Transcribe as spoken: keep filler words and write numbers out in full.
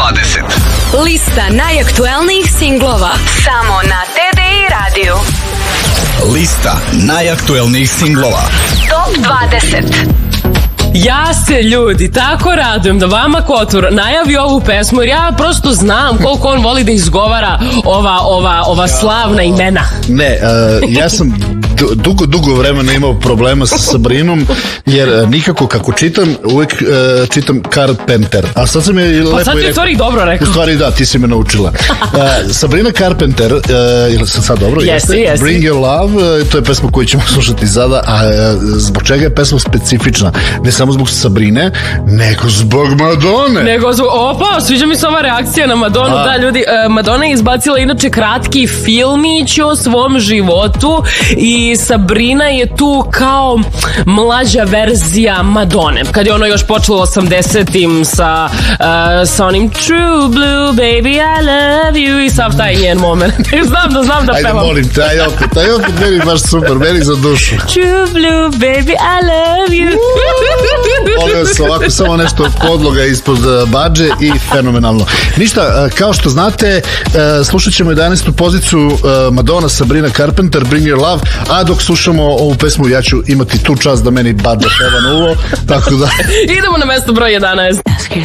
dvadeset. Lista najaktuelnijih singlova samo na T D I radiju. Lista najaktuelnijih singlova Top dvadeset. Ja se, ljudi, tako radujem da vama Kotur najavi ovu pesmu, jer ja prosto znam koliko on voli da izgovara ova, ova, ova slavna imena. Ne, uh, ja sam dugo, dugo vremena imao problema sa Sabrinom, jer uh, nikako kako čitam, uvijek uh, čitam Carpenter. A sad sam je lepo... Pa sad ti u stvari dobro rekao. U stvari da, ti si me naučila. Uh, Sabrina Carpenter, uh, ili sam sad dobro? Jesi, jesi. Bring Your Love, uh, to je pesma koju ćemo slušati sada, a uh, zbog čega je pesma specifična? Ne samo zbog Sabrine, nego zbog Madone. Nego zbog, opa, sviđa mi se ova reakcija na Madonu. A. Da, ljudi, uh, Madonna je izbacila inače kratki filmić o svom životu i Sabrina je tu kao mlađa verzija Madone. Kad je ono još počelo u osamdesetim sa, uh, sa onim True Blue Baby I Love You i sav taj njen moment. znam da, znam da Ajde, pevam. Ajde, molim te, aj opet, aj opet, meni baš super, meni za dušu. True Blue Baby I Love You. Molim se, ovako samo nešto podloga ispod badže i fenomenalno. Ništa, kao što znate, slušat ćemo jedanaestu poziciju Madonna, Sabrina Carpenter, Bring Your Love, a dok slušamo ovu pesmu ja ću imati tu čast da meni badža peva na uvo, tako da... Idemo na mesto broj jedanaest.